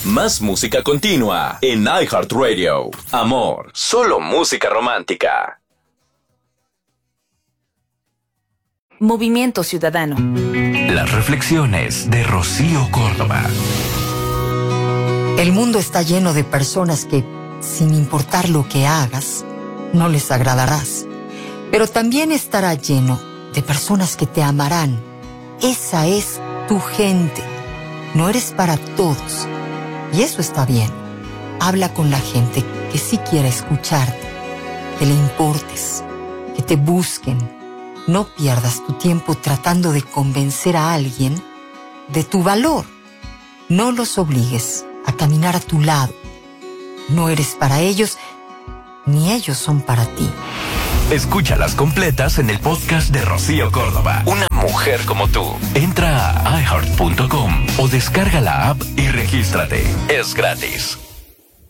Más música continua en iHeartRadio. Amor, solo música romántica. Movimiento Ciudadano. Las reflexiones de Rocío Córdoba. El mundo está lleno de personas que, sin importar lo que hagas, no les agradarás. Pero también estará lleno de personas que te amarán. Esa es tu gente. No eres para todos. Y eso está bien. Habla con la gente que sí quiere escucharte, que le importes, que te busquen. No pierdas tu tiempo tratando de convencer a alguien de tu valor. No los obligues a caminar a tu lado. No eres para ellos, ni ellos son para ti. Escúchalas completas en el podcast de Rocío Córdoba. Una mujer como tú. Entra a iHeart.com o descarga la app y regístrate. Es gratis.